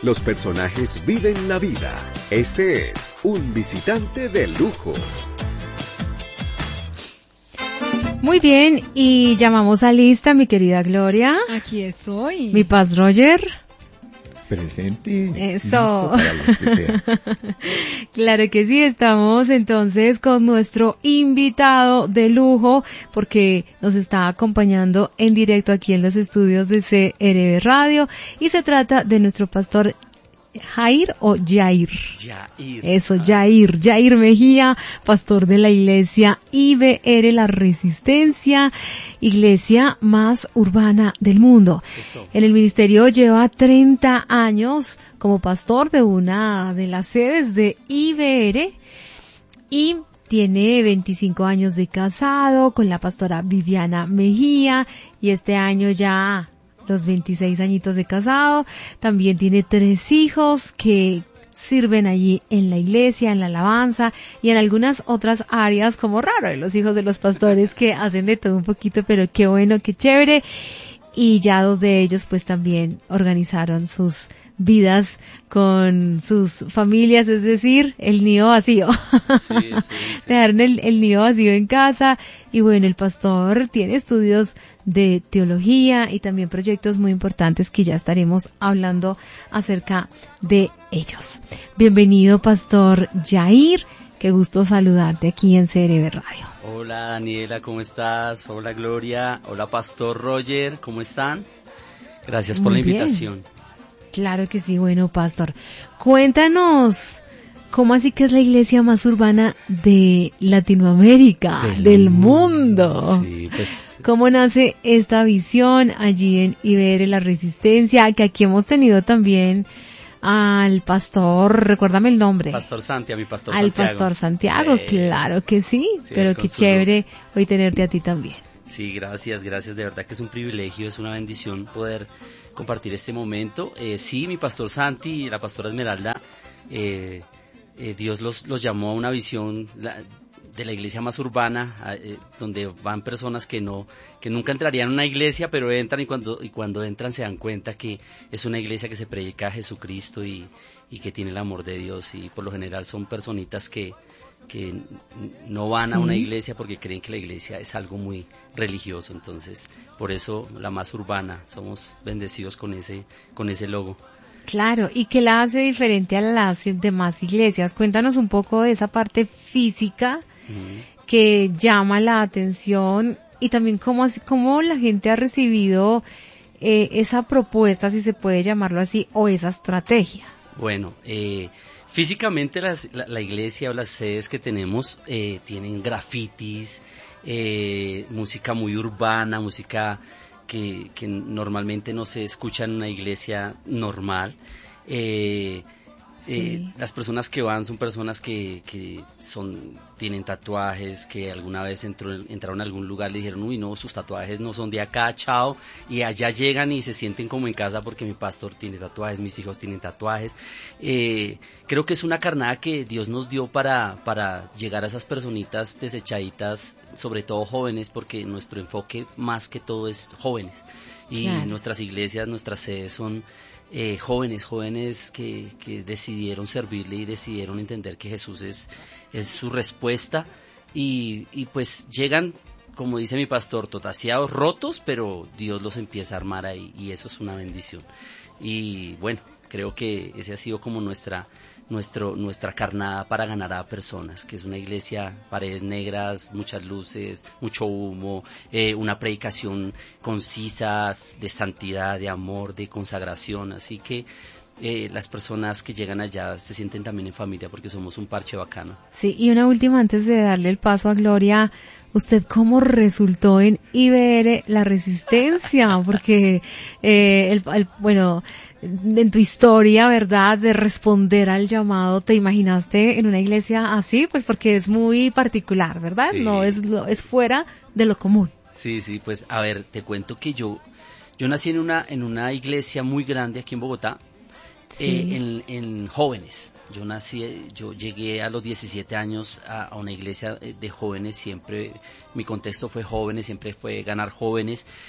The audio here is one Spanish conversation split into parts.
Los personajes viven la vida. Este es Un Visitante de Lujo. Muy bien, y llamamos a lista mi querida Gloria. Aquí estoy. Mi Paz Roger. Presente. Eso. Listo para los que sea. Claro que sí, estamos entonces con nuestro invitado de lujo porque nos está acompañando en directo aquí en los estudios de CRB Radio y se trata de nuestro pastor Jair o Jair. Eso, Jair Mejía, pastor de la iglesia IBR La Resistencia, iglesia más urbana del mundo. Eso. En el ministerio lleva 30 años como pastor de una de las sedes de IBR y tiene 25 años de casado con la pastora Viviana Mejía y este año ya los 26 añitos de casado. También tiene 3 hijos que sirven allí en la iglesia, en la alabanza y en algunas otras áreas como raro, los hijos de los pastores que hacen de todo un poquito, pero qué bueno, qué chévere. Y ya 2 de ellos pues también organizaron sus vidas con sus familias, es decir, el nido vacío. Sí. Dejaron el nido vacío en casa y bueno, el pastor tiene estudios de teología y también proyectos muy importantes que ya estaremos hablando acerca de ellos. Bienvenido, Pastor Jair. Qué gusto saludarte aquí en CRB Radio. Hola Daniela, ¿cómo estás? Hola Gloria, hola Pastor Roger, ¿cómo están? Gracias por Muy la bien. invitación. Claro que sí, bueno, Pastor. Cuéntanos, ¿cómo así que es la iglesia más urbana de Latinoamérica, del mundo? Sí, pues ¿Cómo nace esta visión allí en IBR La Resistencia? Que aquí hemos tenido también al pastor, recuérdame el nombre. Pastor Santi, a mi Pastor Al Santiago. pastor Santiago, claro que sí, pero con qué su chévere hoy tenerte a ti también. Sí, gracias, de verdad que es un privilegio, es una bendición poder compartir este momento. Sí, mi Pastor Santi y la Pastora Esmeralda, Dios los llamó a una visión de la iglesia más urbana, donde van personas que nunca entrarían en una iglesia, pero entran y cuando entran se dan cuenta que es una iglesia que se predica a Jesucristo y que tiene el amor de Dios, y por lo general son personitas que no van a una iglesia porque creen que la iglesia es algo muy religioso. Entonces, por eso la más urbana, somos bendecidos con ese logo. Claro, ¿y qué la hace diferente a las demás iglesias? Cuéntanos un poco de esa parte física que llama la atención y también cómo la gente ha recibido esa propuesta, si se puede llamarlo así, o esa estrategia. Bueno, físicamente la iglesia o las sedes que tenemos tienen grafitis, música muy urbana, música que normalmente no se escucha en una iglesia normal. Las personas que van son personas que tienen tatuajes, que alguna vez entraron a algún lugar y le dijeron, uy, no, sus tatuajes no son de acá, chao, y allá llegan y se sienten como en casa porque mi pastor tiene tatuajes, mis hijos tienen tatuajes. Creo que es una carnada que Dios nos dio para llegar a esas personitas desechaditas, sobre todo jóvenes, porque nuestro enfoque más que todo es jóvenes, y claro. Nuestras iglesias, nuestras sedes son jóvenes que decidieron servirle y decidieron entender que Jesús es su respuesta, y pues llegan, como dice mi pastor, totaseados, rotos, pero Dios los empieza a armar ahí, y eso es una bendición. Y bueno, creo que ese ha sido como nuestra carnada para ganar a personas, que es una iglesia, paredes negras, muchas luces, mucho humo, una predicación concisa de santidad, de amor, de consagración. Así que las personas que llegan allá se sienten también en familia porque somos un parche bacano. Sí, y una última antes de darle el paso a Gloria. ¿Usted cómo resultó en IBR La Resistencia? Porque, bueno, en tu historia, ¿verdad?, de responder al llamado, ¿te imaginaste en una iglesia así? Pues porque es muy particular, ¿verdad? Sí. No es fuera de lo común. Sí, pues a ver, te cuento que yo nací en una iglesia muy grande aquí en Bogotá. Sí. En jóvenes. Yo llegué a los 17 años a una iglesia de jóvenes, siempre mi contexto fue jóvenes, siempre fue ganar jóvenes,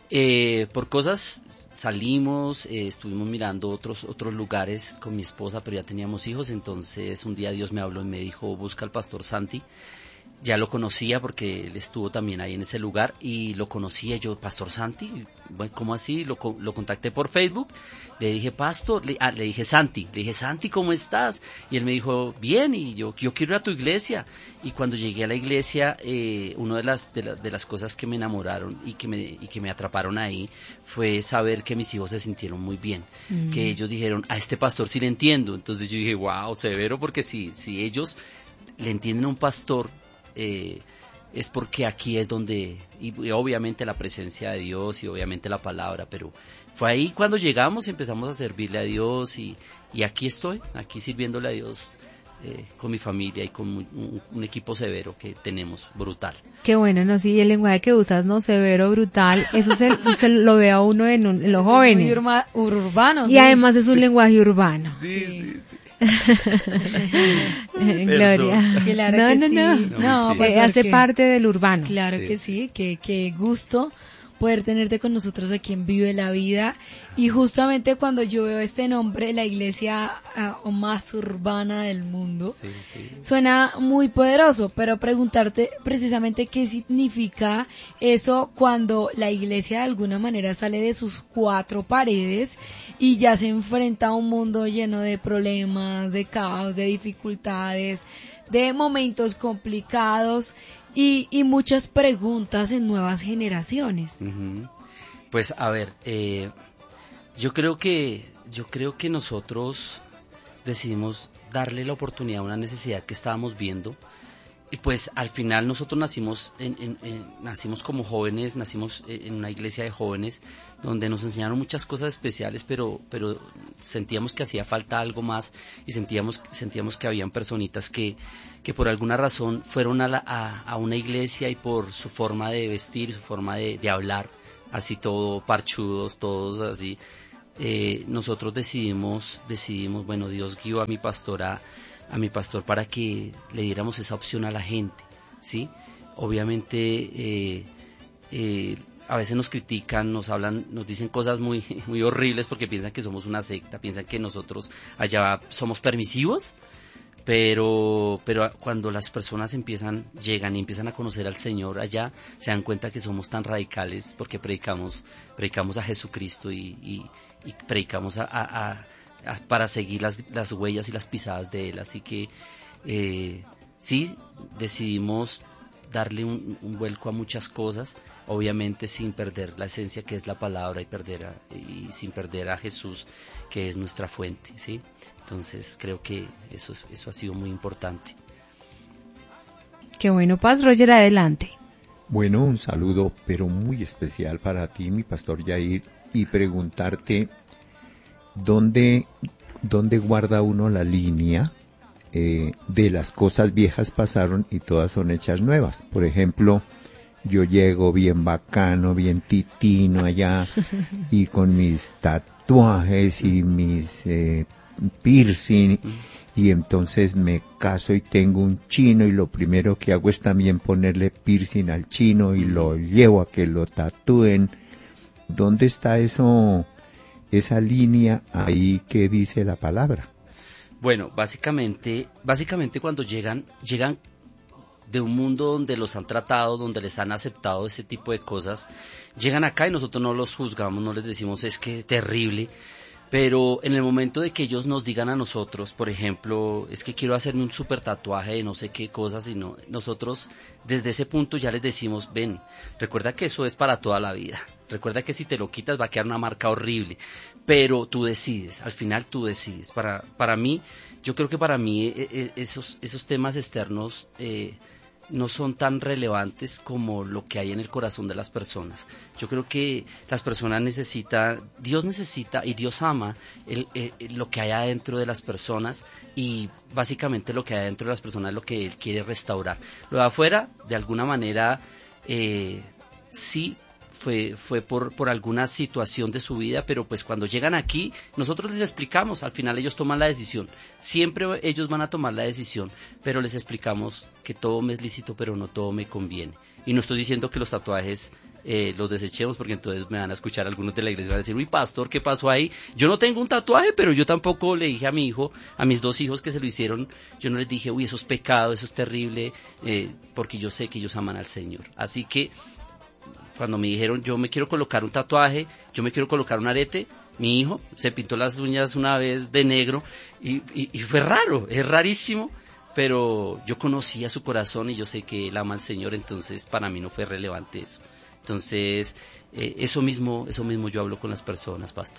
Por cosas salimos, estuvimos mirando otros lugares con mi esposa, pero ya teníamos hijos, entonces un día Dios me habló y me dijo, busca al pastor Santi. Ya lo conocía porque él estuvo también ahí en ese lugar y lo conocía yo, Pastor Santi, bueno, ¿cómo así? Lo contacté por Facebook, le dije, Pastor, le dije Santi, ¿cómo estás? Y él me dijo, bien, y yo quiero ir a tu iglesia. Y cuando llegué a la iglesia, una de las cosas que me enamoraron y que me atraparon ahí fue saber que mis hijos se sintieron muy bien, que ellos dijeron, a este pastor sí le entiendo. Entonces yo dije, wow, severo, porque si ellos le entienden a un pastor, es porque aquí es donde, y obviamente la presencia de Dios y obviamente la palabra, pero fue ahí cuando llegamos y empezamos a servirle a Dios y aquí estoy, aquí sirviéndole a Dios con mi familia y con un equipo severo que tenemos, brutal. Qué bueno, no, sí, el lenguaje que usas, no, severo, brutal, eso se lo ve a uno en los jóvenes. Muy urbano. Y sí. además es un lenguaje urbano. Sí. Gloria. Claro no, que no, sí. no, No, pastor, hace que- parte del urbano. Claro que sí, que gusto poder tenerte con nosotros aquí en Vive la Vida. Y justamente cuando yo veo este nombre, la iglesia más urbana del mundo, Sí, sí. suena muy poderoso, pero preguntarte precisamente qué significa eso cuando la iglesia de alguna manera sale de sus cuatro paredes y ya se enfrenta a un mundo lleno de problemas, de caos, de dificultades, de momentos complicados y muchas preguntas en nuevas generaciones. Ujú. Pues a ver, yo creo que nosotros decidimos darle la oportunidad a una necesidad que estábamos viendo y pues al final nosotros nacimos como jóvenes, nacimos en una iglesia de jóvenes donde nos enseñaron muchas cosas especiales, pero sentíamos que hacía falta algo más y sentíamos que habían personitas que por alguna razón fueron a una iglesia y por su forma de vestir, su forma de hablar, así todo parchudos, todos así, nosotros decidimos, bueno, Dios guió a mi pastor para que le diéramos esa opción a la gente, ¿sí? Obviamente, a veces nos critican, nos hablan, nos dicen cosas muy, muy horribles porque piensan que somos una secta, piensan que nosotros allá somos permisivos, pero cuando las personas llegan y empiezan a conocer al Señor allá, se dan cuenta que somos tan radicales porque predicamos a Jesucristo y predicamos para seguir las huellas y las pisadas de Él. Así que sí, decidimos darle un vuelco a muchas cosas, obviamente sin perder la esencia que es la palabra y sin perder a Jesús, que es nuestra fuente, ¿sí? Entonces creo que eso ha sido muy importante. Qué bueno, Paz Roger, adelante. Bueno, un saludo, pero muy especial para ti, mi pastor Yair, y preguntarte dónde guarda uno la línea de las cosas viejas pasaron y todas son hechas nuevas. Por ejemplo, yo llego bien bacano, bien titino allá y con mis tatuajes y mis piercing, y entonces me caso y tengo un chino y lo primero que hago es también ponerle piercing al chino y lo llevo a que lo tatúen. ¿Dónde está esa línea ahí que dice la palabra? Bueno, básicamente cuando llegan de un mundo donde los han tratado, donde les han aceptado ese tipo de cosas, llegan acá y nosotros no los juzgamos, no les decimos es que es terrible, pero en el momento de que ellos nos digan a nosotros, por ejemplo, es que quiero hacerme un super tatuaje de no sé qué cosas, nosotros desde ese punto ya les decimos, ven, recuerda que eso es para toda la vida, recuerda que si te lo quitas va a quedar una marca horrible, pero tú decides, al final tú decides. Para mí, yo creo que para mí esos temas externos no son tan relevantes como lo que hay en el corazón de las personas. Yo creo que las personas Dios necesita y Dios ama lo que hay adentro de las personas, y básicamente lo que hay adentro de las personas es lo que Él quiere restaurar. Lo de afuera, de alguna manera, sí, fue por alguna situación de su vida, pero pues cuando llegan aquí, nosotros les explicamos, al final ellos toman la decisión, siempre ellos van a tomar la decisión, pero les explicamos que todo me es lícito, pero no todo me conviene. Y no estoy diciendo que los tatuajes los desechemos, porque entonces me van a escuchar algunos de la iglesia y van a decir, uy, pastor, ¿qué pasó ahí? Yo no tengo un tatuaje, pero yo tampoco le dije a mi hijo, a mis 2 hijos que se lo hicieron, yo no les dije, uy, eso es pecado, eso es terrible, porque yo sé que ellos aman al Señor. Así que cuando me dijeron, yo me quiero colocar un tatuaje, yo me quiero colocar un arete, mi hijo se pintó las uñas una vez de negro y fue raro, es rarísimo, pero yo conocía su corazón y yo sé que él ama al Señor, entonces para mí no fue relevante eso. Entonces, eso mismo yo hablo con las personas, pastor.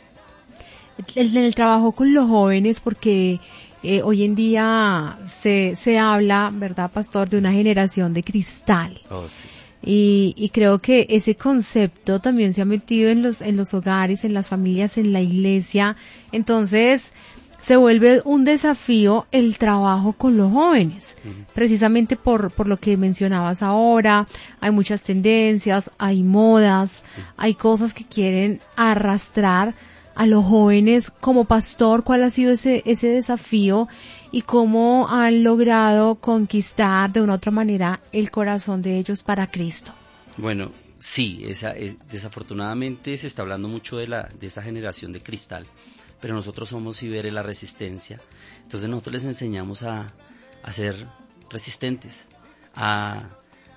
En el trabajo con los jóvenes, porque hoy en día se habla, ¿verdad, pastor?, de una generación de cristal. Oh, sí. Y creo que ese concepto también se ha metido en los hogares, en las familias, en la iglesia. Entonces, se vuelve un desafío el trabajo con los jóvenes, precisamente por lo que mencionabas ahora. Hay muchas tendencias, hay modas, hay cosas que quieren arrastrar a los jóvenes. Como pastor, ¿cuál ha sido ese desafío y cómo han logrado conquistar de una u otra manera el corazón de ellos para Cristo? Bueno, sí, desafortunadamente se está hablando mucho de esa generación de cristal, pero nosotros somos Ibere la resistencia. Entonces nosotros les enseñamos a ser resistentes, a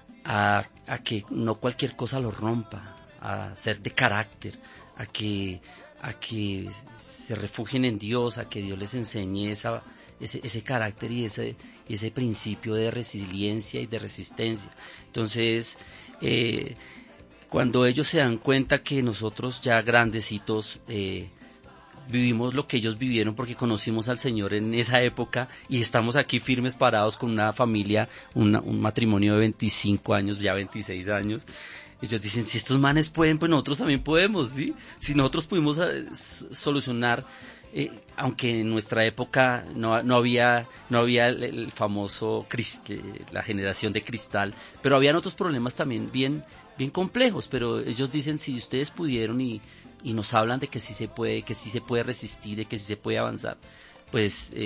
que no cualquier cosa los rompa, a ser de carácter, a que se refugien en Dios, a que Dios les enseñe ese carácter y ese principio de resiliencia y de resistencia. Entonces, cuando ellos se dan cuenta que nosotros ya grandecitos vivimos lo que ellos vivieron, porque conocimos al Señor en esa época y estamos aquí firmes parados con una familia, un matrimonio de 25 años, ya 26 años. Ellos dicen, si estos manes pueden, pues nosotros también podemos, ¿sí? Si nosotros pudimos solucionar, aunque en nuestra época no había el famoso la generación de cristal, pero habían otros problemas también bien complejos, pero ellos dicen, si ustedes pudieron y nos hablan de que sí se puede resistir, de que sí se puede avanzar, pues